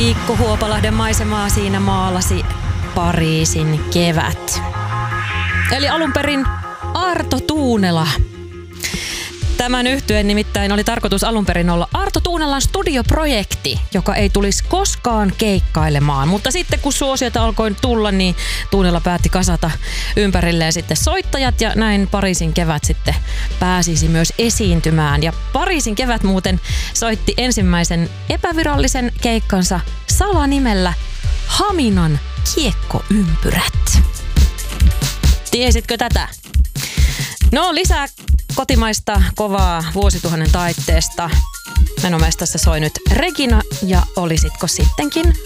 Mikko Huopalahden maisemaa siinä maalasi Pariisin kevät. Eli alun perin Arto Tuunela. Tämän yhtyeen nimittäin oli tarkoitus alun perin olla Arto Tuunelan studioprojekti, joka ei tulisi koskaan keikkailemaan. Mutta sitten kun suosiota alkoi tulla, niin Tuunela päätti kasata ympärilleen sitten soittajat ja näin Pariisin kevät sitten pääsisi myös esiintymään. Ja Pariisin kevät muuten soitti ensimmäisen epävirallisen keikkansa salanimellä Haminan kiekkoympyrät. Tiesitkö tätä? No lisää kotimaista kovaa vuosituhannen taitteesta. Menomestassa soi nyt Regina ja Olisitko sittenkin